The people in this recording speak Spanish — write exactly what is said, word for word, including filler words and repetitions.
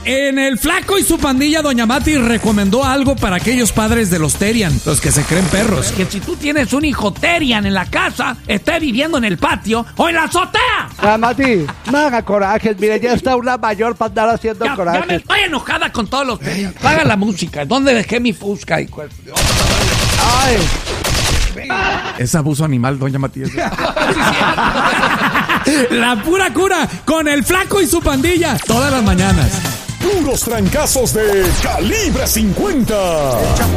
En el Flaco y su pandilla, doña Mati recomendó algo para aquellos padres de los Terian, los que se creen perros. Que si tú tienes un hijo Terian en la casa, esté viviendo en el patio o en la azotea. Ah, Mati, no haga corajes, mire, ya está una mayor para andar haciendo Ya, corajes. ya me estoy enojada con todos los Terian. Paga la música. ¿Dónde dejé mi Fusca? Y cual- Ay, Es abuso animal, doña Matías. La pura cura con el Flaco y su pandilla todas las mañanas. Puros trancazos de Calibre cincuenta.